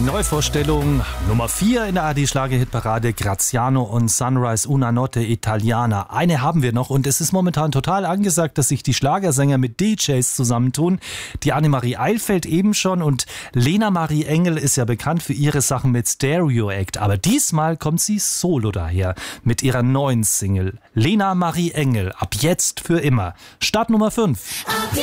Neuvorstellung Nummer 4 in der ARD-Schlager-Hitparade, Graziano und Sunrise Una Notte Italiana. Eine haben wir noch und es ist momentan total angesagt, dass sich die Schlagersänger mit DJs zusammentun. Die Annemarie Eilfeld eben schon und Lena Marie Engel ist ja bekannt für ihre Sachen mit Stereo Act. Aber diesmal kommt sie solo daher mit ihrer neuen Single. Lena Marie Engel, ab jetzt für immer. Start Nummer 5.